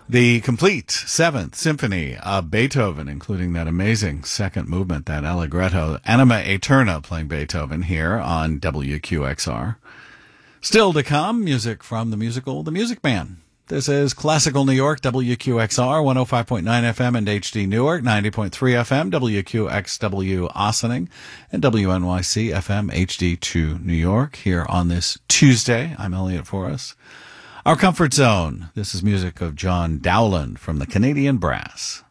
The complete Seventh Symphony of Beethoven, including that amazing second movement, that Allegretto, Anima Aeterna, playing Beethoven here on WQXR. Still to come, music from the musical The Music Man. This is Classical New York, WQXR, 105.9 FM and HD Newark, 90.3 FM, WQXW Ossining, and WNYC FM HD2 New York. Here on this Tuesday, I'm Elliot Forrest. Our Comfort Zone. This is music of John Dowland from the Canadian Brass.